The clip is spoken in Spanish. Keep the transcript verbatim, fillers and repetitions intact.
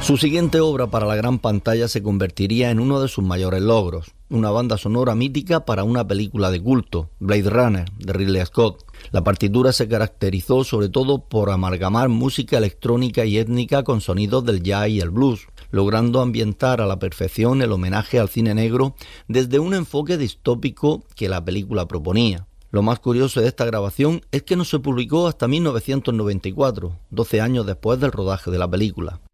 Su siguiente obra para la gran pantalla se convertiría en uno de sus mayores logros, una banda sonora mítica para una película de culto, Blade Runner, de Ridley Scott. La partitura se caracterizó sobre todo por amalgamar música electrónica y étnica con sonidos del jazz y el blues, logrando ambientar a la perfección el homenaje al cine negro desde un enfoque distópico que la película proponía. Lo más curioso de esta grabación es que no se publicó hasta mil novecientos noventa y cuatro, doce años después del rodaje de la película.